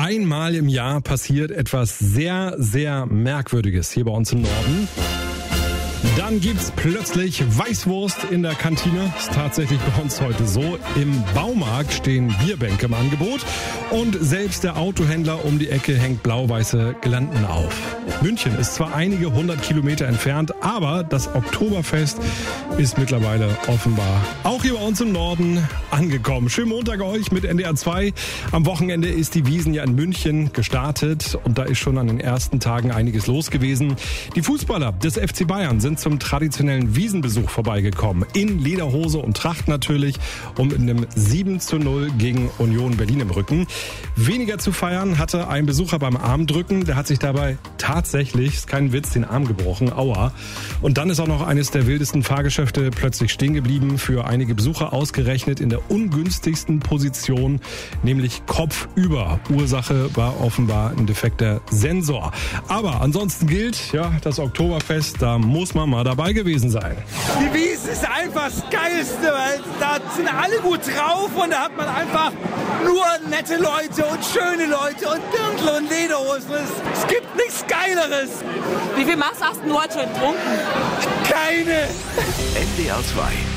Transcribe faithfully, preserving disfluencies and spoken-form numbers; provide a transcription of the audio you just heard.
Einmal im Jahr passiert etwas sehr, sehr Merkwürdiges hier bei uns im Norden. Dann gibt's plötzlich Weißwurst in der Kantine. Ist tatsächlich bei uns heute so. Im Baumarkt stehen Bierbänke im Angebot. Und selbst der Autohändler um die Ecke hängt blau-weiße Girlanden auf. München ist zwar einige hundert Kilometer entfernt, aber das Oktoberfest ist mittlerweile offenbar auch hier bei uns im Norden angekommen. Schönen Montag euch mit N D R zwei. Am Wochenende ist die Wiesn ja in München gestartet und da ist schon an den ersten Tagen einiges los gewesen. Die Fußballer des F C Bayern sind zum traditionellen Wiesenbesuch vorbeigekommen. In Lederhose und Tracht natürlich und mit einem sieben zu null gegen Union Berlin im Rücken. Weniger zu feiern hatte ein Besucher beim Armdrücken. Der hat sich dabei tatsächlich, ist kein Witz, den Arm gebrochen. Aua. Und dann ist auch noch eines der wildesten Fahrgeschäfte plötzlich stehen geblieben. Für einige Besucher ausgerechnet in der ungünstigsten Position, nämlich kopfüber. Ursache war offenbar ein defekter Sensor. Aber ansonsten gilt, ja, das Oktoberfest, da muss man mal dabei gewesen sein. Die Wiesn ist einfach das Geilste, weil da sind alle gut drauf und da hat man einfach nur nette Leute und schöne Leute und Dirndl und Lederhosen. Es, es gibt nichts Geileres. Wie viel Maß hast du heute schon getrunken? Keine. N D R zwei.